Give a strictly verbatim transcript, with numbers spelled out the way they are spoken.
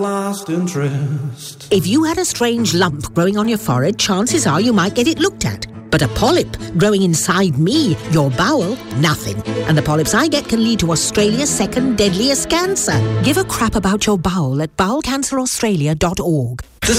Last interest. If you had a strange lump growing on your forehead, chances are you might get it looked at. But a polyp growing inside me, your bowel, nothing. And the polyps I get can lead to Australia's second deadliest cancer. Give a crap about your bowel at bowel cancer australia dot org. The